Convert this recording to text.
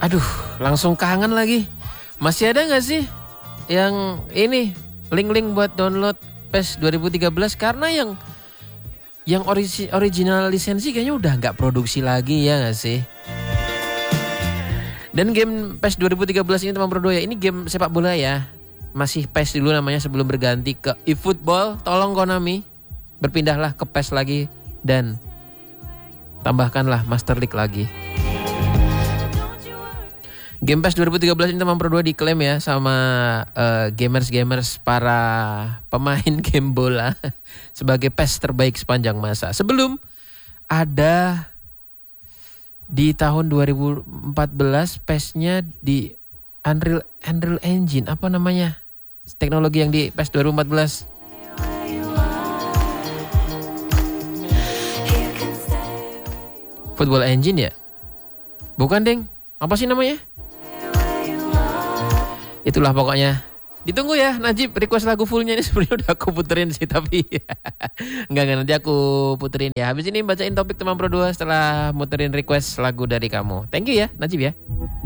Aduh, langsung kangen lagi. Masih ada gak sih yang ini link-link buat download PES 2013? Karena yang original lisensi kayaknya udah gak produksi lagi, ya gak sih? Dan game PES 2013 ini teman Bro ya, ini game sepak bola ya. Masih PES dulu namanya sebelum berganti ke eFootball. Tolong Konami, berpindahlah ke PES lagi dan tambahkanlah Master League lagi. Game PES 2013 ini teman Pro 2 diklaim ya sama gamers-gamers para pemain game bola sebagai PES terbaik sepanjang masa. Sebelum ada di tahun 2014 PES-nya di Unreal Engine, apa namanya? Teknologi yang di PES 2014. Football Engine ya? Bukan, Deng. Apa sih namanya? Itulah pokoknya. Ditunggu ya Najib request lagu fullnya ini, sebenarnya udah aku puterin sih tapi enggak nanti aku puterin ya. Habis ini bacain topik teman Pro 2 setelah muterin request lagu dari kamu. Thank you ya Najib ya.